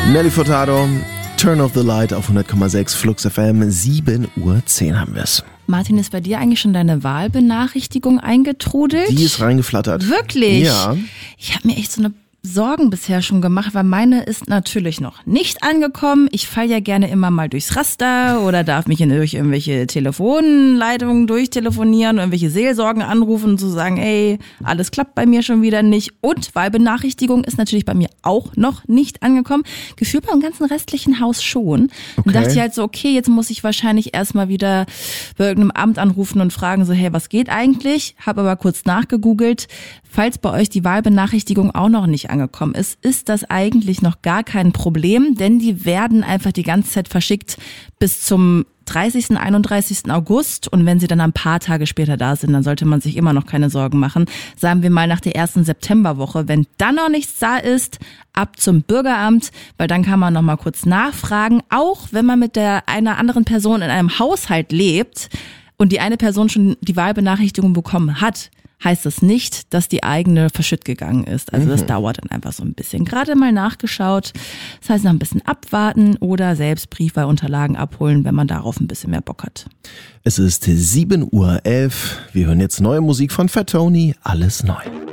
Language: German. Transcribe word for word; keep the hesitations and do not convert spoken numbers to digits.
Nelly Furtado, Turn of the Light auf hundert Komma sechs Flux F M, sieben Uhr zehn haben wir es. Martin, ist bei dir eigentlich schon deine Wahlbenachrichtigung eingetrudelt? Die ist reingeflattert. Wirklich? Ja. Ich habe mir echt so eine Sorgen bisher schon gemacht, weil meine ist natürlich noch nicht angekommen. Ich falle ja gerne immer mal durchs Raster oder darf mich in durch irgendwelche Telefonleitungen durchtelefonieren, irgendwelche Seelsorgen anrufen und zu sagen, ey, alles klappt bei mir schon wieder nicht. Und Wahlbenachrichtigung ist natürlich bei mir auch noch nicht angekommen. Gefühlt beim ganzen restlichen Haus schon. Okay. Dann dachte ich halt so, okay, jetzt muss ich wahrscheinlich erstmal wieder bei irgendeinem Amt anrufen und fragen so, hey, was geht eigentlich? Habe aber kurz nachgegoogelt. Falls bei euch die Wahlbenachrichtigung auch noch nicht angekommen ist, ist das eigentlich noch gar kein Problem, denn die werden einfach die ganze Zeit verschickt bis zum dreißigsten, einunddreißigsten August, und wenn sie dann ein paar Tage später da sind, dann sollte man sich immer noch keine Sorgen machen. Sagen wir mal nach der ersten Septemberwoche, wenn dann noch nichts da ist, ab zum Bürgeramt, weil dann kann man noch mal kurz nachfragen, auch wenn man mit der einer anderen Person in einem Haushalt lebt und die eine Person schon die Wahlbenachrichtigung bekommen hat, heißt das nicht, dass die eigene verschütt gegangen ist. Also das mhm. dauert dann einfach so ein bisschen. Gerade mal nachgeschaut. Das heißt, noch ein bisschen abwarten oder selbst Briefwahlunterlagen abholen, wenn man darauf ein bisschen mehr Bock hat. Es ist sieben Uhr elf. Wir hören jetzt neue Musik von Fat Tony. Alles neu.